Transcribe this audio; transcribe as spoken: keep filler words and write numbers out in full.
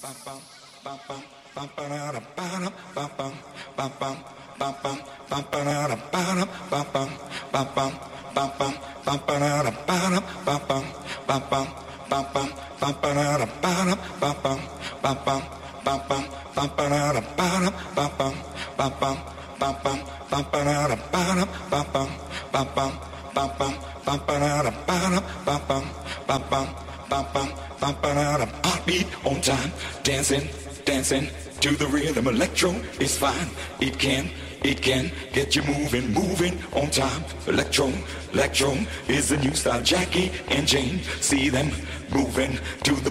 Heartbeat on time, dancing, dancing to the rhythm. Electro is fine, it can, it can get you moving, moving on time. Electro, electro is the new style. Jackie and Jane, see them moving to the